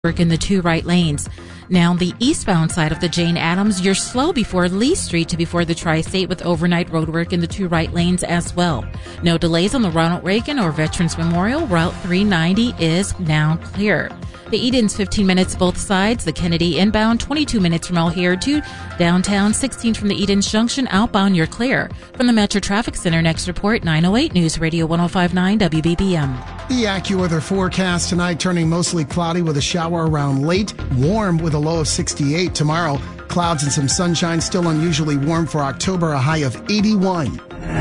in the two right lanes. Now, the eastbound side of the Jane Addams, you're slow before Lee Street to before the Tri-State with overnight roadwork in the two right lanes as well. No delays on the Ronald Reagan or Veterans Memorial. Route 390 is now clear. The Eden's 15 minutes both sides. The Kennedy inbound 22 minutes from O'Hare to downtown, 16 from the Eden's Junction. Outbound, you're clear. From the Metro Traffic Center, next report 908 News Radio 105.9 WBBM. The AccuWeather forecast tonight turning mostly cloudy with a shower around late, warm with a low of 68. Tomorrow, clouds and some sunshine, still unusually warm for October, a high of 81.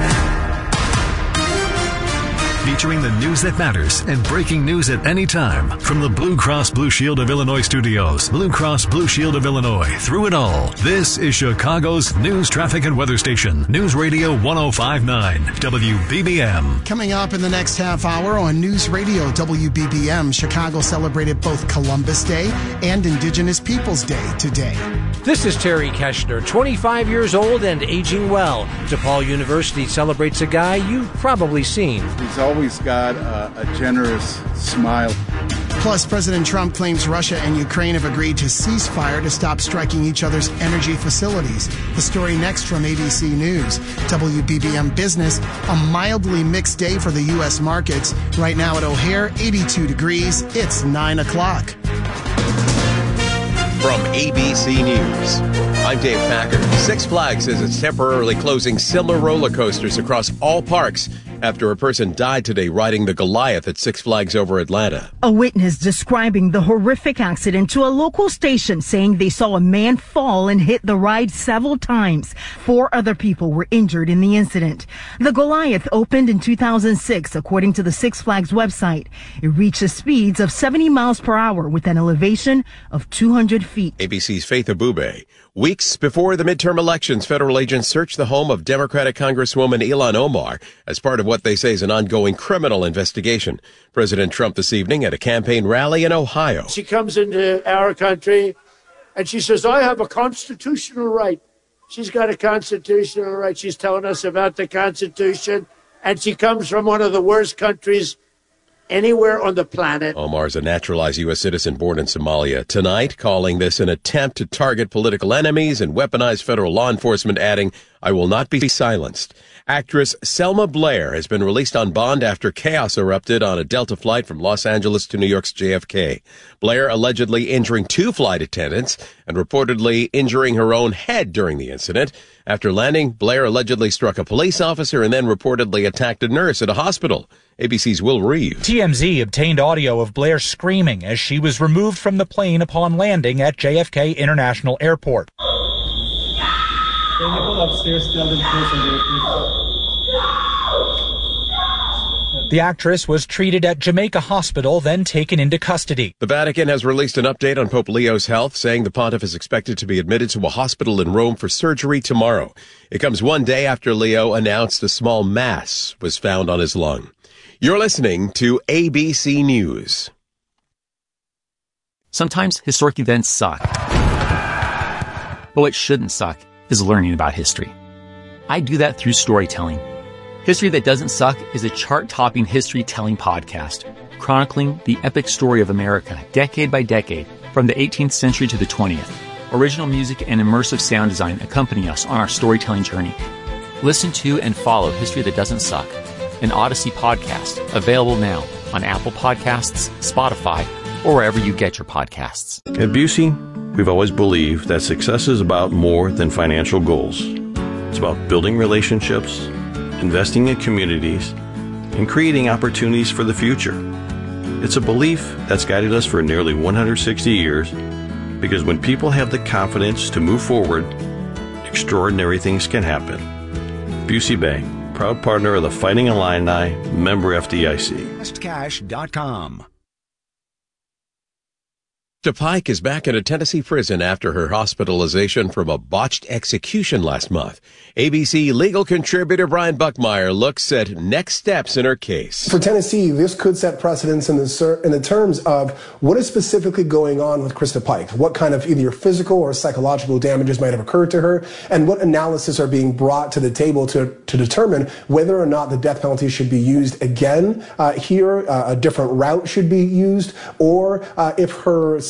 Featuring the news that matters and breaking news at any time. From the Blue Cross Blue Shield of Illinois studios, Blue Cross Blue Shield of Illinois, through it all. This is Chicago's news, traffic, and weather station. News Radio 105.9 WBBM. Coming up in the next half hour on News Radio WBBM, Chicago celebrated both Columbus Day and Indigenous Peoples Day today. This is Terry Keshner, 25 years old and aging well. DePaul University celebrates a guy you've probably seen. He's always got a generous smile. Plus, President Trump claims Russia and Ukraine have agreed to cease fire to stop striking each other's energy facilities. The story next from ABC News. WBBM Business, a mildly mixed day for the U.S. markets. Right now at O'Hare, 82 degrees. It's 9 o'clock. From ABC News, I'm Dave Packer. Six Flags says it's temporarily closing similar roller coasters across all parks after a person died today riding the Goliath at Six Flags over Atlanta. A witness describing the horrific accident to a local station, saying they saw a man fall and hit the ride several times. 4 other people were injured in the incident. The Goliath opened in 2006, according to the Six Flags website. It reaches speeds of 70 miles per hour with an elevation of 200 feet. ABC's Faith Abube. Weeks before the midterm elections, federal agents searched the home of Democratic Congresswoman Ilhan Omar as part of what they say is an ongoing criminal investigation. President Trump this evening at a campaign rally in Ohio. She comes into our country and she says, I have a constitutional right. She's got a constitutional right. She's telling us about the Constitution, and she comes from one of the worst countries anywhere on the planet. Omar is a naturalized U.S. citizen born in Somalia. Tonight, calling this an attempt to target political enemies and weaponize federal law enforcement, adding, I will not be silenced. Actress Selma Blair has been released on bond after chaos erupted on a Delta flight from Los Angeles to New York's JFK. Blair allegedly injuring 2 flight attendants and reportedly injuring her own head during the incident. After landing, Blair allegedly struck a police officer and then reportedly attacked a nurse at a hospital. ABC's Will Reeve. TMZ obtained audio of Blair screaming as she was removed from the plane upon landing at JFK International Airport. Can you go upstairs, tell them close. The actress was treated at Jamaica Hospital, then taken into custody. The Vatican has released an update on Pope Leo's health, saying the pontiff is expected to be admitted to a hospital in Rome for surgery tomorrow. It comes one day after Leo announced a small mass was found on his lung. You're listening to ABC News. Sometimes historic events suck. But what shouldn't suck is learning about history. I do that through storytelling. History That Doesn't Suck is a chart-topping history-telling podcast, chronicling the epic story of America, decade by decade, from the 18th century to the 20th. Original music and immersive sound design accompany us on our storytelling journey. Listen to and follow History That Doesn't Suck, an Odyssey podcast, available now on Apple Podcasts, Spotify, or wherever you get your podcasts. At Busey, we've always believed that success is about more than financial goals. It's about building relationships, investing in communities, and creating opportunities for the future. It's a belief that's guided us for nearly 160 years, because when people have the confidence to move forward, extraordinary things can happen. Busey Bank, proud partner of the Fighting Illini, member FDIC. Cash.com. Pike is back in a Tennessee prison after her hospitalization from a botched execution last month. ABC legal contributor Brian Buckmeyer looks at next steps in her case. For Tennessee, this could set precedents in the terms of what is specifically going on with Krista Pike, what kind of either physical or psychological damages might have occurred to her, and what analysis are being brought to the table to determine whether or not the death penalty should be used again here, a different route should be used, or if her